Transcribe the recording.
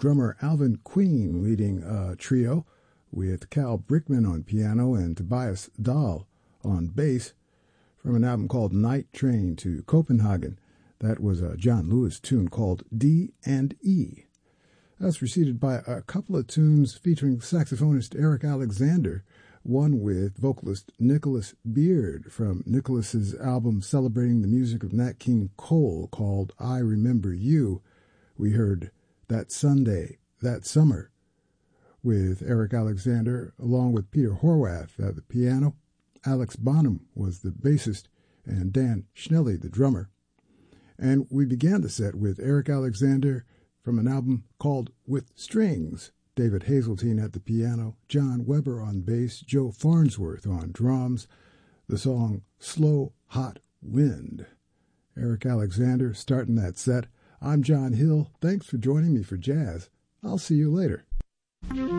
drummer Alvin Queen leading a trio with Cal Brickman on piano and Tobias Dahl on bass from an album called Night Train to Copenhagen. That was a John Lewis tune called D and E. That's preceded by a couple of tunes featuring saxophonist Eric Alexander, one with vocalist Nicholas Beard from Nicholas's album celebrating the music of Nat King Cole called I Remember You. We heard That Sunday, That Summer with Eric Alexander along with Peter Horwath at the piano. Alex Bonham was the bassist and Dan Schnelly the drummer. And we began the set with Eric Alexander from an album called With Strings. David Hazeltine at the piano, John Weber on bass, Joe Farnsworth on drums. The song Slow Hot Wind. Eric Alexander starting that set. I'm John Hill. Thanks for joining me for jazz. I'll see you later.